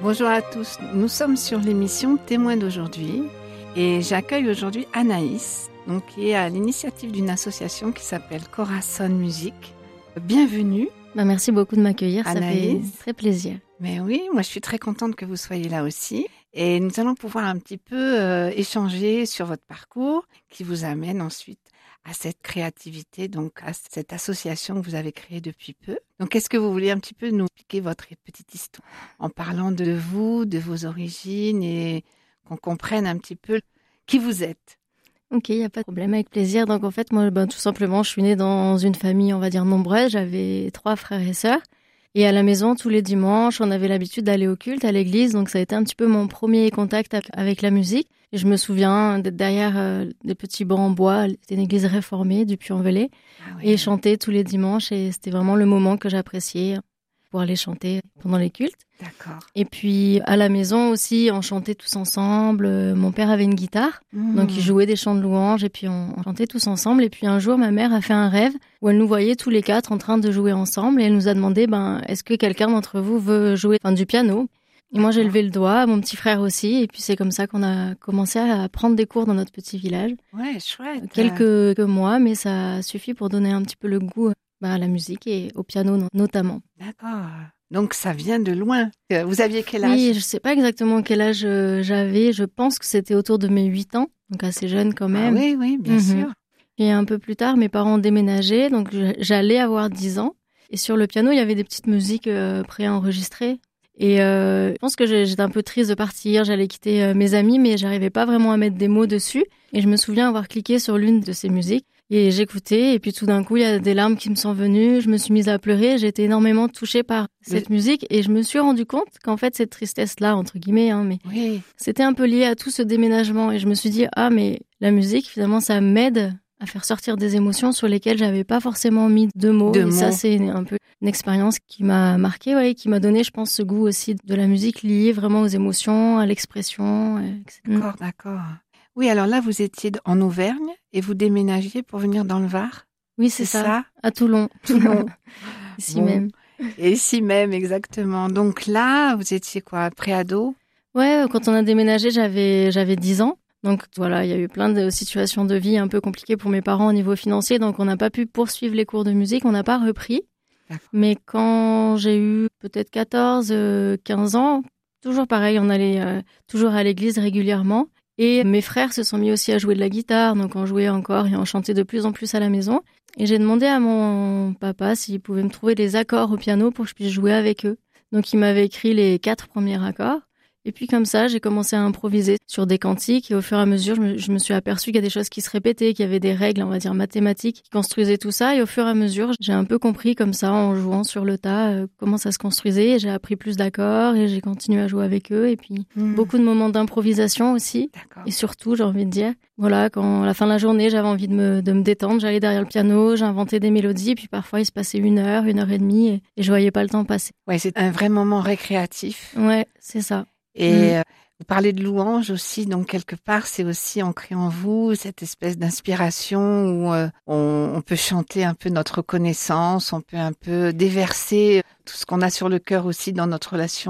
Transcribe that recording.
Bonjour à tous, nous sommes sur l'émission Témoins d'aujourd'hui et j'accueille aujourd'hui Anaïs, qui est à l'initiative d'une association qui s'appelle Corazon Musique. Bienvenue. Merci beaucoup de m'accueillir, Anaïs. Ça fait très plaisir. Mais oui, moi je suis très contente que vous soyez là aussi et nous allons pouvoir un petit peu échanger sur votre parcours qui vous amène ensuite à cette créativité, donc à cette association que vous avez créée depuis peu. Donc, est-ce que vous voulez un petit peu nous expliquer votre petite histoire en parlant de vous, de vos origines et qu'on comprenne un petit peu qui vous êtes? Ok, il n'y a pas de problème, avec plaisir. Donc en fait, moi, tout simplement, je suis née dans une famille, on va dire, nombreuse. J'avais 3 frères et sœurs. Et à la maison, tous les dimanches, on avait l'habitude d'aller au culte, à l'église. Donc ça a été un petit peu mon premier contact avec la musique. Et je me souviens d'être derrière des petits bancs en bois. C'était une église réformée du Puy-en-Velay. Ah oui. Et chanter tous les dimanches. Et c'était vraiment le moment que j'appréciais pour aller chanter pendant les cultes. D'accord. Et puis à la maison aussi, on chantait tous ensemble. Mon père avait une guitare, donc il jouait des chants de louanges et puis on chantait tous ensemble. Et puis un jour, ma mère a fait un rêve où elle nous voyait tous les 4 en train de jouer ensemble et elle nous a demandé est-ce que quelqu'un d'entre vous veut jouer du piano? Et moi j'ai levé le doigt, mon petit frère aussi, et puis c'est comme ça qu'on a commencé à prendre des cours dans notre petit village. Ouais, chouette. Quelques mois, mais ça suffit pour donner un petit peu le goût à la musique et au piano notamment. D'accord. Donc ça vient de loin. Vous aviez quel âge? Oui, je ne sais pas exactement quel âge j'avais. Je pense que c'était autour de mes 8 ans, donc assez jeune quand même. Ah oui, bien sûr. Et un peu plus tard, mes parents ont déménagé, donc j'allais avoir 10 ans. Et sur le piano, il y avait des petites musiques préenregistrées. Et je pense que j'étais un peu triste de partir. J'allais quitter mes amis, mais j'arrivais pas vraiment à mettre des mots dessus. Et je me souviens avoir cliqué sur l'une de ces musiques. Et j'écoutais, et puis tout d'un coup, il y a des larmes qui me sont venues, je me suis mise à pleurer, j'ai été énormément touchée par cette musique, et je me suis rendu compte qu'en fait, cette tristesse-là, entre guillemets, c'était un peu lié à tout ce déménagement, et je me suis dit, mais la musique, finalement, ça m'aide à faire sortir des émotions sur lesquelles j'avais pas forcément mis de mots. Ça, c'est un peu une expérience qui m'a marquée, qui m'a donné, je pense, ce goût aussi de la musique liée vraiment aux émotions, à l'expression, etc. D'accord. Oui, alors là, vous étiez en Auvergne et vous déménagiez pour venir dans le Var? Oui, c'est ça. À Toulon. Ici même. Et ici même, exactement. Donc là, vous étiez quoi, préado? Ouais, quand on a déménagé, j'avais 10 ans. Donc voilà, il y a eu plein de situations de vie un peu compliquées pour mes parents au niveau financier. Donc on n'a pas pu poursuivre les cours de musique, on n'a pas repris. D'accord. Mais quand j'ai eu peut-être 14, 15 ans, toujours pareil, on allait toujours à l'église régulièrement. Et mes frères se sont mis aussi à jouer de la guitare, donc on jouait encore et on chantait de plus en plus à la maison. Et j'ai demandé à mon papa s'il pouvait me trouver des accords au piano pour que je puisse jouer avec eux. Donc il m'avait écrit les 4 premiers accords. Et puis comme ça, j'ai commencé à improviser sur des cantiques. Et au fur et à mesure, je me suis aperçue qu'il y a des choses qui se répétaient, qu'il y avait des règles, on va dire mathématiques, qui construisaient tout ça. Et au fur et à mesure, j'ai un peu compris comme ça, en jouant sur le tas, comment ça se construisait. Et j'ai appris plus d'accords et j'ai continué à jouer avec eux. Et puis beaucoup de moments d'improvisation aussi. D'accord. Et surtout, j'ai envie de dire, voilà, quand à la fin de la journée, j'avais envie de me détendre, j'allais derrière le piano, j'inventais des mélodies. Et puis parfois, il se passait 1 heure, 1 heure et demie et je voyais pas le temps passer. Ouais, c'est un vrai moment récréatif. Ouais, c'est ça. Et vous parlez de louange aussi, donc quelque part, c'est aussi ancré en vous, cette espèce d'inspiration où on peut chanter un peu notre connaissance, on peut un peu déverser tout ce qu'on a sur le cœur aussi dans notre relation